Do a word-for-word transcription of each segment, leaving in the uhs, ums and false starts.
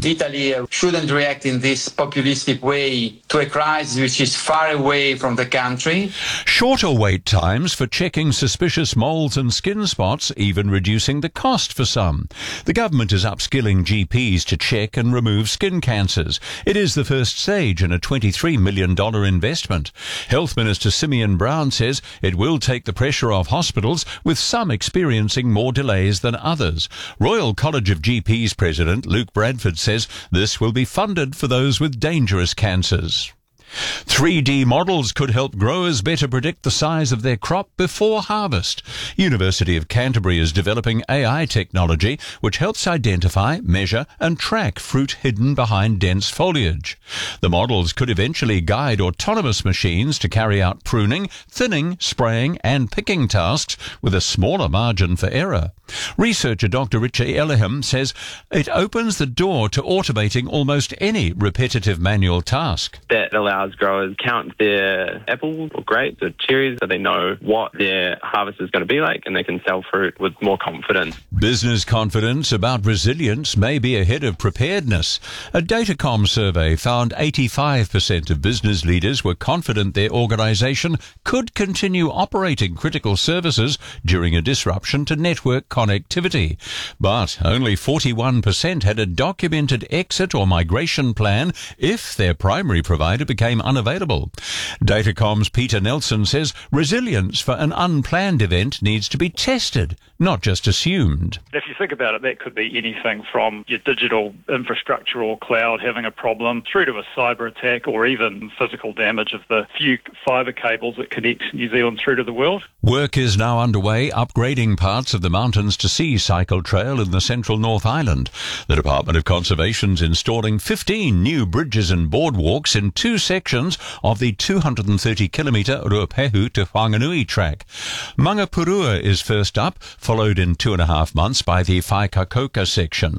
Italy shouldn't react in this populistic way to a crisis which is far away from the country. Shorter wait times for checking suspicious moles and skin spots, even reducing the cost for some. The government is upskilling G Ps to check and remove skin cancers. It is the first stage in a twenty-three million dollars investment. Health Minister Simeon Brown says it will take the pressure off hospitals, with some experiencing more delays than others. Royal College of G Ps President Luke Bradford says this will be funded for those with dangerous cancers. three D models could help growers better predict the size of their crop before harvest. University of Canterbury is developing A I technology which helps identify, measure and track fruit hidden behind dense foliage. The models could eventually guide autonomous machines to carry out pruning, thinning, spraying and picking tasks with a smaller margin for error. Researcher Doctor Richard Ellingham says it opens the door to automating almost any repetitive manual task. That allows growers count their apples or grapes or cherries so they know what their harvest is going to be like and they can sell fruit with more confidence. Business confidence about resilience may be ahead of preparedness. A Datacom survey found eighty-five percent of business leaders were confident their organisation could continue operating critical services during a disruption to network connectivity. But only forty-one percent had a documented exit or migration plan if their primary provider became unavailable. Datacom's Peter Nelson says resilience for an unplanned event needs to be tested, not just assumed. If you think about it, that could be anything from your digital infrastructure or cloud having a problem through to a cyber attack or even physical damage of the few fibre cables that connect New Zealand through to the world. Work is now underway upgrading parts of the Mountains to Sea cycle trail in the central North Island. The Department of Conservation's installing fifteen new bridges and boardwalks in two sections of the two hundred thirty kilometre Ruapehu to Whanganui track. Mangapurua is first up, followed in two and a half months by the Whaikakoka section.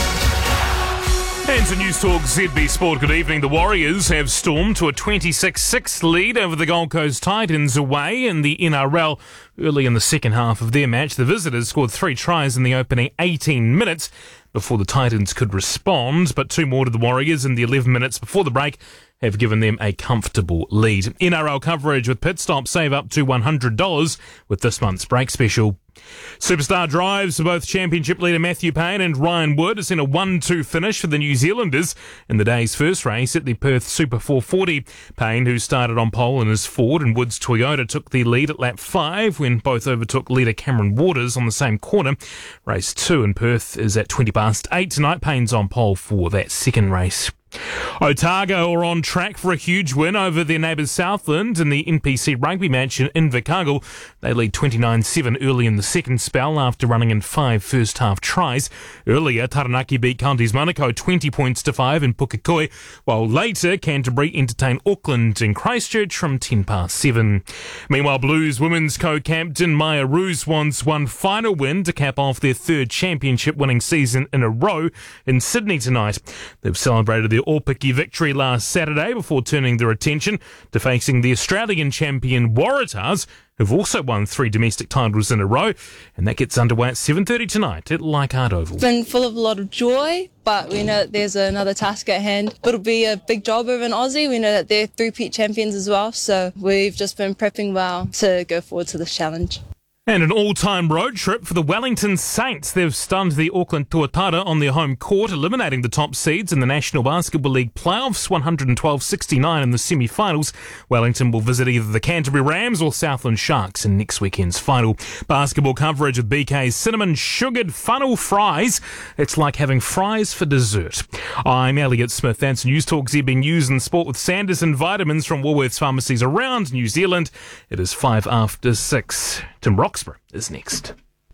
And to News Talk Z B Sport, good evening. The Warriors have stormed to a twenty-six six lead over the Gold Coast Titans away in the N R L. Early in the second half of their match, the visitors scored three tries in the opening eighteen minutes before the Titans could respond, but two more to the Warriors in the eleven minutes before the break have given them a comfortable lead. N R L coverage with pit stops save up to one hundred dollars with this month's break special. Superstar drives for both championship leader Matthew Payne and Ryan Wood has seen a one two finish for the New Zealanders in the day's first race at the Perth Super four forty. Payne, who started on pole in his Ford and Wood's Toyota, took the lead at lap five when both overtook leader Cameron Waters on the same corner. Race two in Perth is at twenty past eight tonight. Payne's on pole for that second race. Otago are on track for a huge win over their neighbours Southland in the N P C rugby match in Invercargill. They lead twenty-nine seven early in the second spell after running in five first-half tries. Earlier, Taranaki beat Counties Manukau twenty points to five in Pukekohe, while later Canterbury entertained Auckland in Christchurch from ten past seven. Meanwhile, Blues women's co-captain Maya Roos wants one final win to cap off their third championship-winning season in a row in Sydney tonight. They've celebrated their all-picky victory last Saturday before turning their attention to facing the Australian champion Waratahs, who've also won three domestic titles in a row, and that gets underway at seven thirty tonight at Leichhardt Oval. It's been full of a lot of joy, but we know that there's another task at hand. It'll be a big job over in Aussie. We know that they're three-peat champions as well, so we've just been prepping well to go forward to this challenge. And an all-time road trip for the Wellington Saints. They've stunned the Auckland Tuatara on their home court, eliminating the top seeds in the National Basketball League playoffs, one twelve sixty-nine in the semi-finals. Wellington will visit either the Canterbury Rams or Southland Sharks in next weekend's final. Basketball coverage with B K's cinnamon sugared funnel fries. It's like having fries for dessert. I'm Elliot Smith. That's News Talk Z B News and Sport with Sanderson Vitamins from Woolworths pharmacies around New Zealand. It is five after six. Tim Roxburgh is next.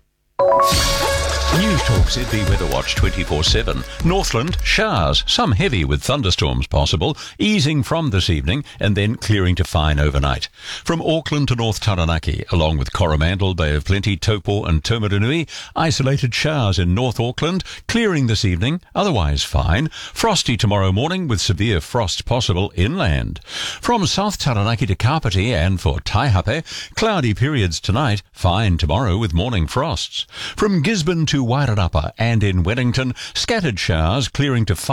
News Talk Z B Weather Watch twenty-four seven. Northland, showers, some heavy with thunderstorms possible, easing from this evening and then clearing to fine overnight. From Auckland to North Taranaki, along with Coromandel, Bay of Plenty, Taupo and Taumarunui, isolated showers in North Auckland, clearing this evening, otherwise fine. Frosty tomorrow morning with severe frost possible inland. From South Taranaki to Kapiti and for Taihape, cloudy periods tonight, fine tomorrow with morning frosts. From Gisborne to Wairarapa and in Wellington, scattered showers clearing to